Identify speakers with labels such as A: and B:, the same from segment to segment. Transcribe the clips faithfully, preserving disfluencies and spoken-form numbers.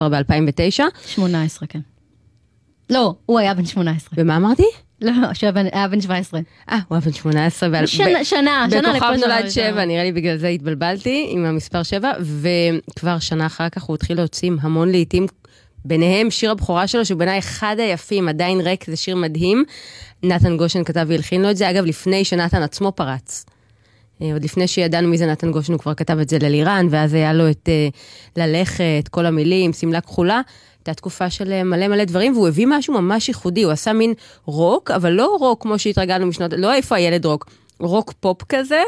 A: ב-אלפיים ותשע.
B: שמונה עשרה, כן. לא, הוא היה בן שמונה עשרה.
A: ומה אמרתי?
B: לא, שהוא היה בן שבע עשרה.
A: אה, הוא היה בן שמונה עשרה.
B: שנה, שנה.
A: בכוכב נולד שבע, נראה לי בגלל זה התבלבלתי עם המספר שבע, וכבר שנה אחר כך הוא התחיל להוציא המון לעיתים, ביניהם שיר הבכורה שלו, שהוא בעיניי אחד היפים, עדיין ריק, זה שיר מדהים. נתן גושן כתב והלחין לו את זה, אגב, לפני שנתן עצמו פרץ. עוד לפני שידענו מי זה נתן גושן, הוא כבר כתב את זה ללירן, ואז היה לו את ללכת, כל המילים, סמלה כחולה, הייתה תקופה של מלא מלא דברים, והוא הביא משהו ממש ייחודי, הוא עשה מין רוק, אבל לא רוק כמו שהתרגלנו משנות, לא איפה הילד רוק, רוק פופ כזה,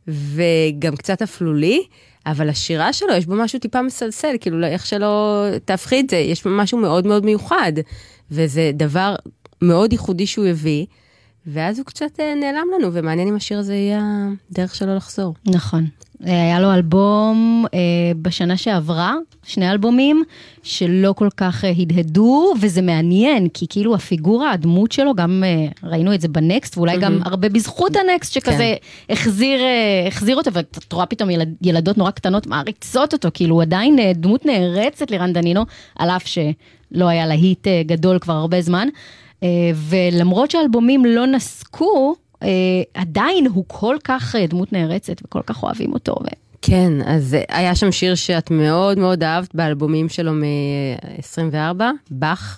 A: וגם קצת אפלולי, אבל השירה שלו, יש בו משהו טיפה מסלסל, כאילו איך שלא תהפכי את זה, יש בו משהו מאוד מאוד מיוחד, וזה דבר מאוד ייחודי שהוא הביא, ואז הוא קצת נעלם לנו, ומעניין אם השיר הזה יהיה דרך שלו לחזור.
B: נכון. היה לו אלבום אה, בשנה שעברה, שני אלבומים, שלא כל כך אה, הדהדו, וזה מעניין, כי כאילו הפיגורה, הדמות שלו, גם אה, ראינו את זה בנקסט, ואולי mm-hmm. גם הרבה בזכות הנקסט, שכזה כן. החזיר, אה, החזיר אותו, ואת רואה פתאום ילד, ילדות נורא קטנות מעריצות אותו, כאילו הוא עדיין אה, דמות נערצת לירן דנינו, על אף שלא היה להיט אה, גדול כבר הרבה זמן, אה, ולמרות שהאלבומים לא נסקו, Uh, עדיין הוא כל כך uh, דמות נערצת, וכל כך אוהבים אותו. ו...
A: כן, אז uh, היה שם שיר שאת מאוד מאוד אהבת, באלבומים שלו מ-עשרים וארבע, בח,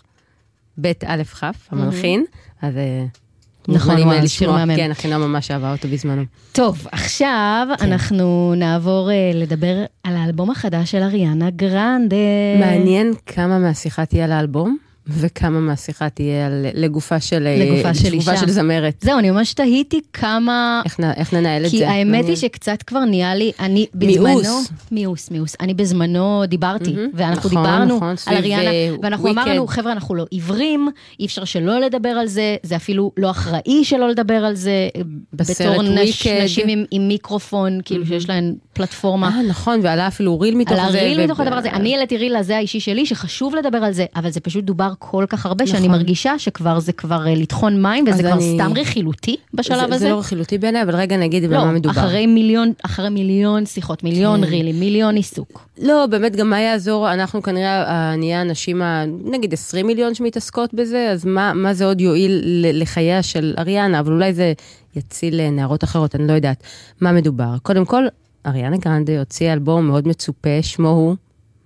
A: בית א' כ', המלחין, mm-hmm. אז... Uh,
B: נכון, הוא שיר מהמם.
A: כן, הכינה ממש אהבה אותו בזמנו.
B: טוב, עכשיו כן. אנחנו נעבור uh, לדבר על האלבום החדש של אריאנה גרנדה.
A: מעניין כמה מהשיחה תהיה על האלבום? וכמה מהשיחה תהיה לגופה של,
B: לגופה של אישה.
A: של זמרת.
B: זהו, אני ממש תהיתי כמה...
A: איך, איך ננהל את
B: כי
A: זה?
B: כי האמת היא שקצת כבר נהיה לי, אני בזמנו...
A: מיאוס.
B: מיאוס, מיאוס. אני בזמנו דיברתי, mm-hmm. ואנחנו
A: נכון,
B: דיברנו
A: נכון,
B: על אריאנה, ואנחנו
A: וויקד.
B: אמרנו, חבר'ה, אנחנו לא עיוורים, אי אפשר שלא לדבר על זה, זה אפילו לא אחראי שלא לדבר על זה, בתור נש, נשים עם, עם מיקרופון, כאילו mm-hmm. שיש להן פלטפורמה.
A: אה, נכון, ועלה אפילו ריל מתוך
B: על
A: זה.
B: על הריל
A: ו...
B: מתוך הדבר הזה. אני העליתי ריל לזה האישי שלי, שחשוב לדבר על זה, אבל זה פשוט דובר כל כך הרבה, שאני מרגישה שכבר זה כבר לטחון מים, וזה כבר סתם רכילותי בשלב הזה.
A: זה לא רכילותי בעיניי, אבל רגע נגיד במה מדובר.
B: אחרי מיליון, אחרי מיליון שיחות, מיליון רילים, מיליון עיסוק.
A: לא, באמת גם מה יעזור, אנחנו כנראה נהיה אנשים, נגיד עשרים מיליון שמתעסקות בזה, אז מה זה עוד יועיל לחייה של אריאנה, אבל אולי זה יציל נערות אחרות, אני לא יודעת מה מדובר. קודם כל, אריאנה גרנדה הוציאה אלבום מאוד מצופה, שמו הוא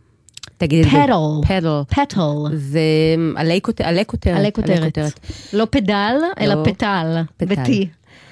A: תגיד את זה.
B: פדל. פטל.
A: זה עלי כותרת.
B: עלי כותרת. לא פדל, אלא פטל. בתי.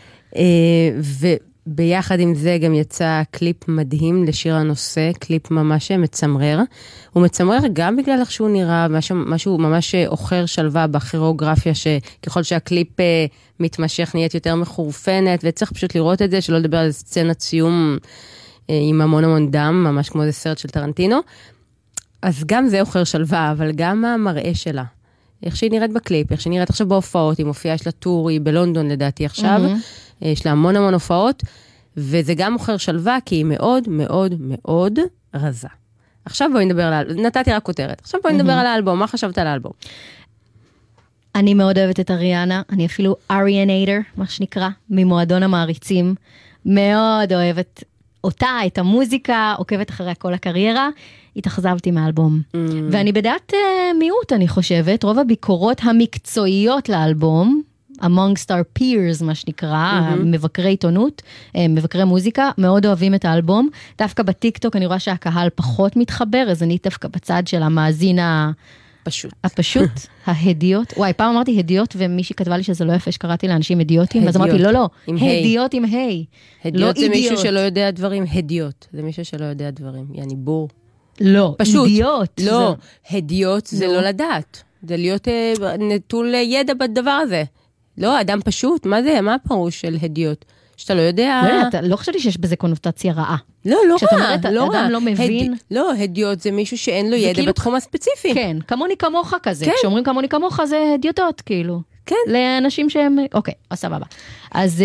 A: וביחד עם זה גם יצא קליפ מדהים לשיר הנושא, קליפ ממש מצמרר. הוא מצמרר גם בגלל איך שהוא נראה, משהו ממש אוכר שלווה בכירוגרפיה, שככל שהקליפ מתמשך נהיית יותר מחורפנת, וצריך פשוט לראות את זה, שלא לדבר על סצנת סיום עם המון המון דם, ממש כמו זה סרט של טרנטינו. אז גם זה אוכר שלווה, אבל גם המראה שלה. איך שהיא נראית בקליפ, איך שהיא נראית עכשיו בהופעות, היא מופיעה, יש לה טור, היא בלונדון לדעתי עכשיו, mm-hmm. יש לה המון המון הופעות, וזה גם אוכר שלווה, כי היא מאוד מאוד מאוד רזה. עכשיו בואי נדבר על האלבום, נתתי רק כותרת, עכשיו בואי נדבר mm-hmm. על האלבום, מה חשבת על האלבום?
B: אני מאוד אוהבת את אריאנה, אני אפילו אריאנייטר, מה שנקרא, ממועדון המעריצים, מאוד אוהבת אותה, את המוזיקה, עוקבת אחרי כל הקריירה, התאכזבתי מהאלבום. Mm. ואני בדעת uh, מיעוט, אני חושבת, רוב הביקורות המקצועיות לאלבום, amongst our peers, מה שנקרא, mm-hmm. מבקרי עיתונות, מבקרי מוזיקה, מאוד אוהבים את האלבום. דווקא בטיקטוק אני רואה שהקהל פחות מתחבר, אז אני דווקא בצד של המאזין
A: פשוט.
B: הפשוט, ההדיות. וואי, פעם אמרתי הדיות, ומישהי כתבה לי שזה לא יפה, שקראתי לאנשים הדיוטים, אז אמרתי, לא, לא, הדיוט עם היי.
A: הדיוט זה מישהו שלא יודע דברים, הדיוט. זה מישהו שלא יודע דברים, יעני בור.
B: לא,
A: פשוט.
B: הדיוט.
A: לא, הדיוט זה לא לדעת. זה להיות נטול ידע בדבר הזה. לא, אדם פשוט, מה זה? מה הפירוש של הדיוט? שאתה לא יודע...
B: לא חשבתי שיש בזה קונוטציה רעה.
A: לא, לא רע.
B: אדם לא מבין.
A: לא, הדיוט זה מישהו שאין לו ידע בתחום הספציפי.
B: כן, כמוני כמוך כזה. כשאומרים כמוני כמוך זה הדיוטות, כאילו.
A: כן.
B: לאנשים שהם... אוקיי, אז סבבה. אז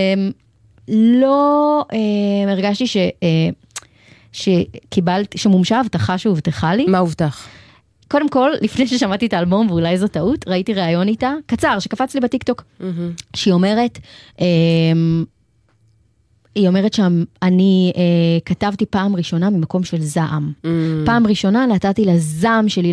B: לא הרגשתי ש... שקיבלתי, שמומשה הבטחה שהובטחה לי.
A: מה הובטח?
B: קודם כל, לפני ששמעתי את האלבום, ואולי זו טעות, ראיתי ראיון איתה, קצר, שקפץ לי בטיקטוק, שהיא אומרת, היא אומרת שם, אני אה, כתבתי פעם ראשונה ממקום של זעם. Mm. פעם ראשונה נתתי לזעם שלי